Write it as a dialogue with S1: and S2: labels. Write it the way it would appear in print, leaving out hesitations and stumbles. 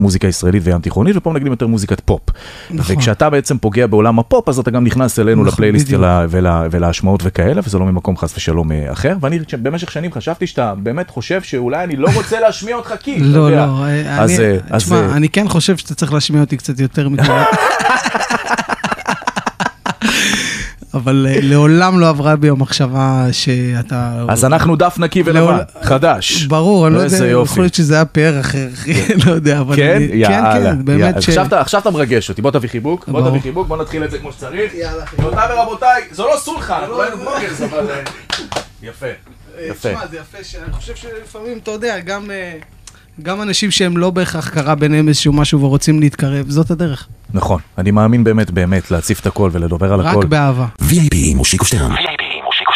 S1: מוזיקה ישראלית וים תיכונית, ופה מנגנים יותר מוזיקת פופ. וכשאתה בעצם פוגע בעולם הפופ, אז אתה גם נכנס אלינו לפלייליסט ולהשמעות וכאלה, וזה לא ממקום חס ושלום אחר, ואני במשך שנים חשבתי שאתה באמת חושב שאולי אני לא רוצה להשמיע אותך כי.
S2: לא, תשמע, אני כן חושב שאתה צריך להשמיע אותי קצת יותר מכאלה. אבל לעולם לא עברה בי המחשבה שאתה...
S1: אז אנחנו דף נקי ולבן, חדש.
S2: ברור, אני לא יודע, יכול להיות שזה היה פאר אחר, לא יודע, אבל...
S1: כן? יאללה.
S2: באמת ש...
S1: עכשיו אתה מרגש אותי, בוא תביא חיבוק, בוא נתחיל את זה כמו שצריך. רבותיי ורבותיי, זו לא סולחה, אנחנו לא היינו בלוגרס, אבל... יפה.
S2: תשמע, זה יפה, אני חושב שלפעמים, אתה יודע, גם אנשים שהם לא בהכרח קרה ביניהם איזשהו משהו ורוצים להתקרב, זאת הדרך.
S1: נכון, אני מאמין באמת להציף את הכל ולדבר על הכל.
S2: רק באהבה.
S3: VIP מושיקו שטרן.